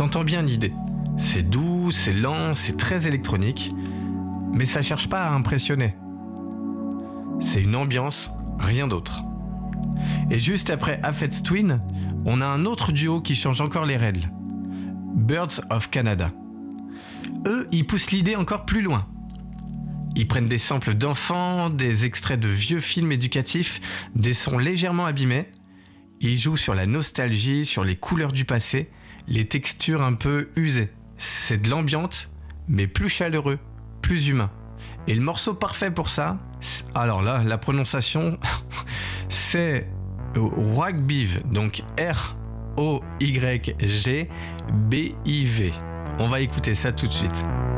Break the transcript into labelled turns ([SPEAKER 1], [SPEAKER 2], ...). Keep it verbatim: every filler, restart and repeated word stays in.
[SPEAKER 1] T'entends bien l'idée. C'est doux, c'est lent, c'est très électronique, mais ça cherche pas à impressionner. C'est une ambiance, rien d'autre. Et juste après Aphex Twin, on a un autre duo qui change encore les règles. Birds of Canada. Eux, ils poussent l'idée encore plus loin. Ils prennent des samples d'enfants, des extraits de vieux films éducatifs, des sons légèrement abîmés. Ils jouent sur la nostalgie, sur les couleurs du passé, les textures un peu usées. C'est de l'ambiance, mais plus chaleureux, plus humain. Et le morceau parfait pour ça, alors là, la prononciation, c'est Rugbyv, donc R O Y G B I V. On va écouter ça tout de suite.